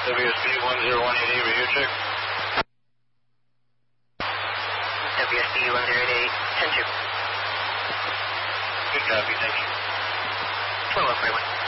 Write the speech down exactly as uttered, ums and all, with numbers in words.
W S B one zero one eight eight, radio check. W S B one zero eight eight, ten two. Good copy, thank you. twelve oh forty-one.